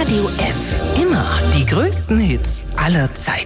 Radio F. Immer die größten Hits aller Zeiten.